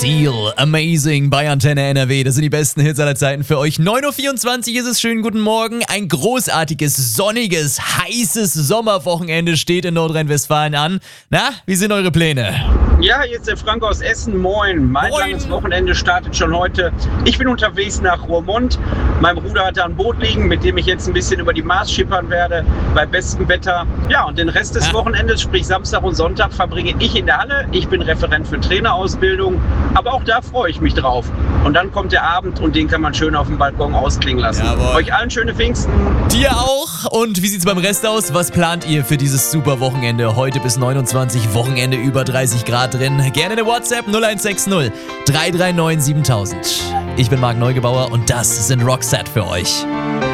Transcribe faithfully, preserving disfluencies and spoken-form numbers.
Seal, Amazing bei Antenne N R W. Das sind die besten Hits aller Zeiten für euch. neun Uhr vierundzwanzig ist es. Schönen guten Morgen. Ein großartiges, sonniges, heißes Sommerwochenende steht in Nordrhein-Westfalen an. Na, wie sind eure Pläne? Ja, hier ist der Frank aus Essen. Moin. Mein Moin. langes Wochenende startet schon heute. Ich bin unterwegs nach Roermond. Mein Bruder hat da ein Boot liegen, mit dem ich jetzt ein bisschen über die Maas schippern werde, bei bestem Wetter. Ja, und den Rest des Ja. Wochenendes, sprich Samstag und Sonntag, verbringe ich in der Halle. Ich bin Referent für Trainerausbildung, aber auch da freue ich mich drauf. Und dann kommt der Abend und den kann man schön auf dem Balkon ausklingen lassen. Jawohl. Euch allen schöne Pfingsten. Dir auch. Und wie sieht's beim Rest aus? Was plant ihr für dieses super Wochenende? Heute bis neunundzwanzig, Wochenende über dreißig Grad drin. Gerne eine WhatsApp null eins sechs null drei drei neun siebentausend. Ich bin Marc Neugebauer und das sind Roxette für euch.